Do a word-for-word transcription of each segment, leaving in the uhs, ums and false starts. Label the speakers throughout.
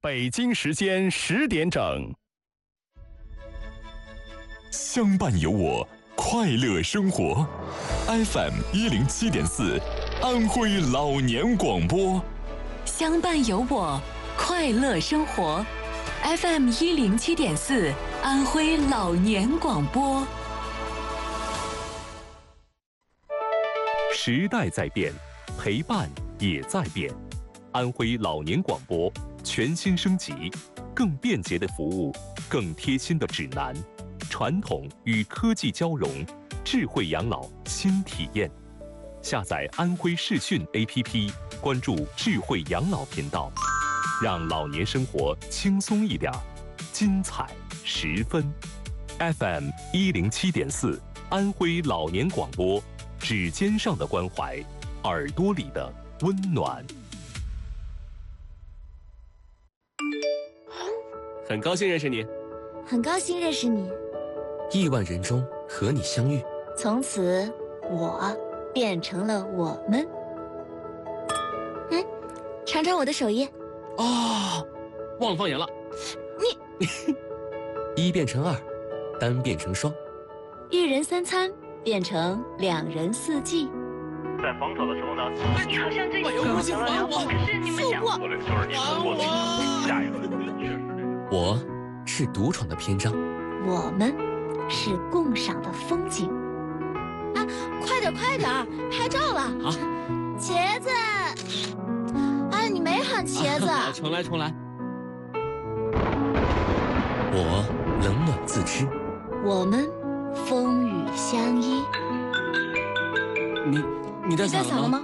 Speaker 1: 北京时间十点整。
Speaker 2: 相伴有我，快乐生活。F M 一零七点四，安徽老年广播。
Speaker 3: 相伴有我，快乐生活。F M 一零七点四，安徽老年广播。
Speaker 4: 时代在变，陪伴也在变。安徽老年广播全新升级，更便捷的服务，更贴心的指南。传统与科技交融，智慧养老新体验。下载安徽视讯 A P P， 关注智慧养老频道，让老年生活轻松一点，精彩十分。F M 一零七点四，安徽老年广播，指尖上的关怀，耳朵里的温暖。
Speaker 5: 很高兴认识你，
Speaker 6: 很高兴认识你。
Speaker 5: 亿万人中和你相遇，
Speaker 6: 从此我变成了我们。嗯，尝尝我的手艺。
Speaker 5: 哦，忘了放盐了。
Speaker 6: 你
Speaker 5: 一变成二，单变成双，
Speaker 6: 一人三餐变成两人四季。
Speaker 7: 在防守的时候呢，
Speaker 8: 你好像最近
Speaker 5: 有事还我，
Speaker 8: 可是你们想过，
Speaker 7: 就是你通过的下一轮确实这个。
Speaker 5: 我是独闯的篇章，
Speaker 6: 我们是共赏的风景。啊，快点快点，拍照了！
Speaker 5: 啊，
Speaker 6: 茄子！哎，你没喊茄子。
Speaker 5: 啊、重来重来。我冷暖自知，
Speaker 6: 我们风雨相依。
Speaker 5: 你你带伞了吗？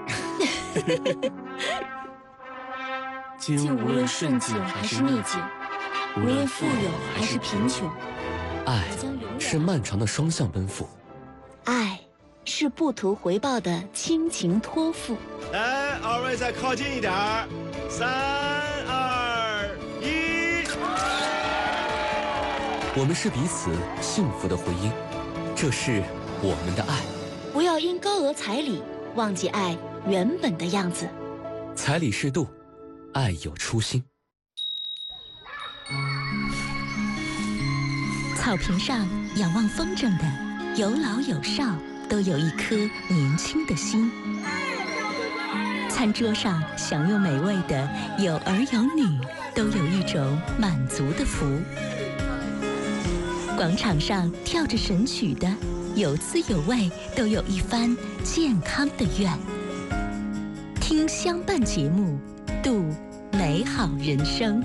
Speaker 6: 今无论顺境还是逆境，无论富有还是贫穷，
Speaker 5: 爱是漫长的双向奔赴，
Speaker 6: 爱是不图回报的亲情托付。
Speaker 9: 来，二位再靠近一点儿，三二一。
Speaker 5: 我们是彼此幸福的回音，这是我们的爱。
Speaker 6: 不要因高额彩礼忘记爱原本的样子。
Speaker 5: 彩礼适度，爱有初心。
Speaker 3: 草坪上仰望风筝的，有老有少，都有一颗年轻的心。餐桌上享用美味的，有儿有女，都有一种满足的福。广场上跳着神曲的，有滋有味，都有一番健康的愿。听相伴节目，度美好人生。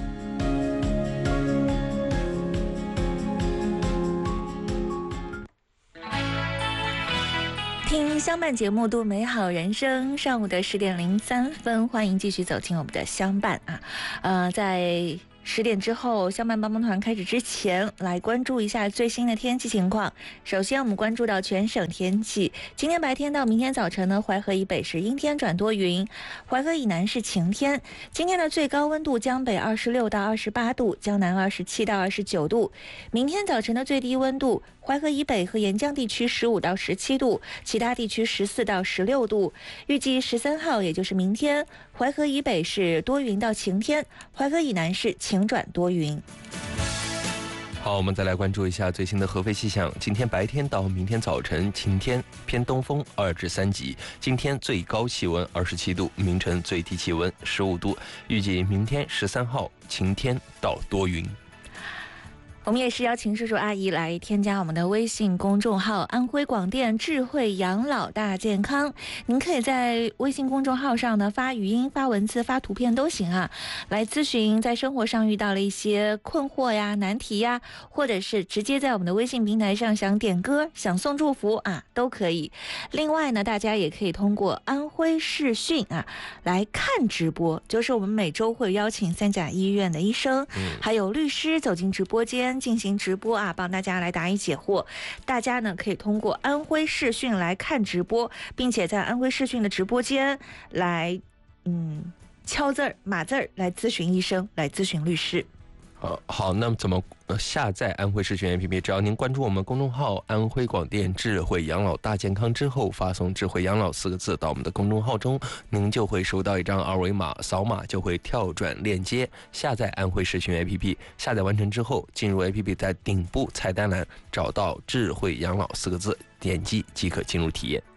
Speaker 3: 听相伴节目，度美好人生。上午的十点零三分，欢迎继续走进我们的相伴啊，呃，在十点之后，相伴帮帮团开始之前，来关注一下最新的天气情况。首先，我们关注到全省天气。今天白天到明天早晨呢，淮河以北是阴天转多云，淮河以南是晴天。今天的最高温度，江北二十六到二十八度，江南二十七到二十九度。明天早晨的最低温度，淮河以北和沿江地区十五到十七度，其他地区十四到十六度。预计十三号，也就是明天，淮河以北是多云到晴天，淮河以南是晴转多云。
Speaker 10: 好，我们再来关注一下最新的合肥气象。今天白天到明天早晨晴天，偏东风二至三级。今天最高气温二十七度，明晨最低气温十五度。预计明天十三号晴天到多云。
Speaker 3: 我们也是邀请叔叔阿姨来添加我们的微信公众号安徽广电智慧养老大健康。您可以在微信公众号上呢发语音、发文字、发图片都行啊，来咨询在生活上遇到了一些困惑呀、难题呀，或者是直接在我们的微信平台上想点歌、想送祝福啊，都可以。另外呢，大家也可以通过安徽视讯啊来看直播，就是我们每周会邀请三甲医院的医生、嗯、还有律师走进直播间进行直播啊，帮大家来答疑解惑。大家呢可以通过安徽视讯来看直播，并且在安徽视讯的直播间来嗯敲字儿、码字儿来咨询医生，来咨询律师。
Speaker 10: 好，好，那么怎么下载安徽视讯 A P P？ 只要您关注我们公众号“安徽广电智慧养老大健康”之后，发送“智慧养老”四个字到我们的公众号中，您就会收到一张二维码，扫码就会跳转链接下载安徽视讯 A P P。下载完成之后，进入 A P P， 在顶部菜单栏找到“智慧养老”四个字，点击即可进入体验。